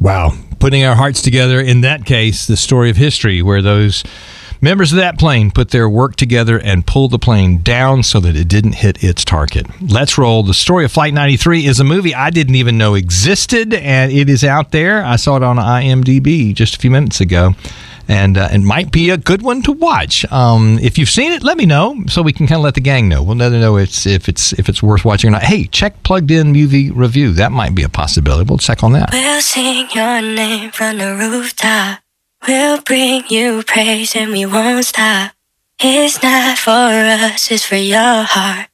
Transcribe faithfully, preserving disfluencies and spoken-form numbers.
Wow. Putting our hearts together, in that case, the story of history where those members of that plane put their work together and pulled the plane down so that it didn't hit its target. Let's roll. The story of Flight ninety-three is a movie I didn't even know existed, and it is out there. I saw it on I M D B just a few minutes ago, and uh, it might be a good one to watch. Um, if you've seen it, let me know so we can kind of let the gang know. We'll never know it's, if it's if it's worth watching or not. Hey, check Plugged In Movie Review. That might be a possibility. We'll check on that. We'll sing your name from the rooftop. We'll bring you praise and we won't stop. It's not for us, it's for your heart.